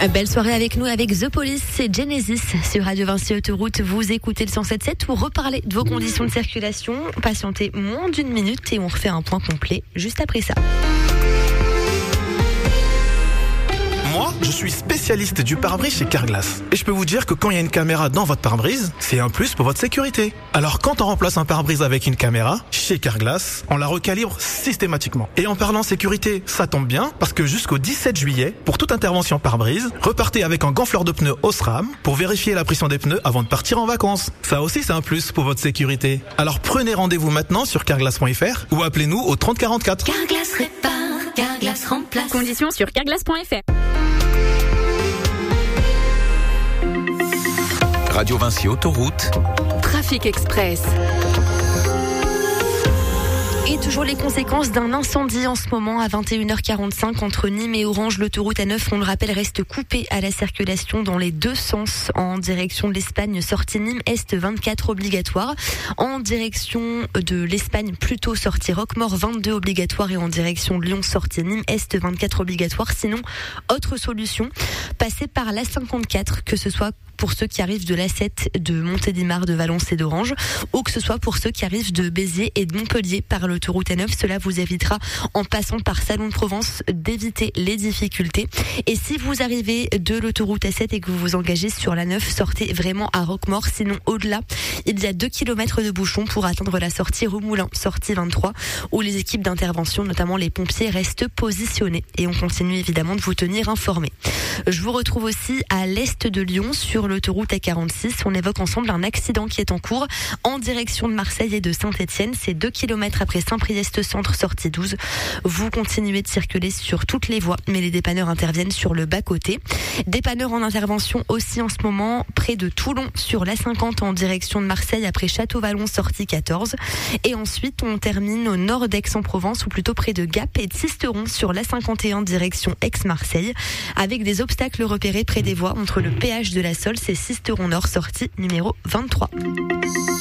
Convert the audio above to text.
Belle soirée avec nous, avec The Police et Genesis sur Radio Vinci Autoroute. Vous écoutez le 107.7 ou reparlez de vos conditions de circulation. Patientez moins d'une minute et on refait un point complet juste après ça. Moi, je suis spécialiste du pare-brise chez Carglass. Et je peux vous dire que quand il y a une caméra dans votre pare-brise, c'est un plus pour votre sécurité. Alors quand on remplace un pare-brise avec une caméra, chez Carglass, on la recalibre systématiquement. Et en parlant sécurité, ça tombe bien, parce que jusqu'au 17 juillet, pour toute intervention pare-brise, repartez avec un gonfleur de pneus Osram pour vérifier la pression des pneus avant de partir en vacances. Ça aussi, c'est un plus pour votre sécurité. Alors prenez rendez-vous maintenant sur carglass.fr ou appelez-nous au 30 44. Carglass répare, Carglass remplace. Conditions sur carglass.fr. Radio Vinci Autoroute. Trafic Express. Et toujours les conséquences d'un incendie en ce moment à 21h45 entre Nîmes et Orange. L'autoroute A9, on le rappelle, reste coupée à la circulation dans les deux sens en direction de l'Espagne. Sortie Nîmes Est 24 obligatoire. En direction de l'Espagne, plutôt sortie Roquemaure 22 obligatoire. Et en direction de Lyon, sortie Nîmes Est 24 obligatoire. Sinon, autre solution, passer par la 54, que ce soit pour ceux qui arrivent de l'A7, de Montélimar, de Valence et d'Orange, ou que ce soit pour ceux qui arrivent de Béziers et de Montpellier par l'autoroute A9. Cela vous évitera, en passant par Salon de Provence, d'éviter les difficultés. Et si vous arrivez de l'autoroute A7 et que vous vous engagez sur la 9, sortez vraiment à Roquemaure. Sinon, au-delà, il y a 2 km de bouchons pour atteindre la sortie Remoulin, sortie 23, où les équipes d'intervention, notamment les pompiers, restent positionnées. Et on continue évidemment de vous tenir informés. Je vous retrouve aussi à l'est de Lyon, sur l'autoroute A46. On évoque ensemble un accident qui est en cours en direction de Marseille et de Saint-Etienne. C'est 2 km après Saint-Priest Centre, sortie 12. Vous continuez de circuler sur toutes les voies, mais les dépanneurs interviennent sur le bas-côté. Dépanneurs en intervention aussi en ce moment près de Toulon sur l'A50 en direction de Marseille après Château-Vallon, sortie 14. Et ensuite, on termine au nord d'Aix-en-Provence, ou plutôt près de Gap et de Sisteron sur l'A51 direction Aix-Marseille, avec des obstacles repérés près des voies entre le péage de la Solle, c'est Sisteron Nord, sortie numéro 23.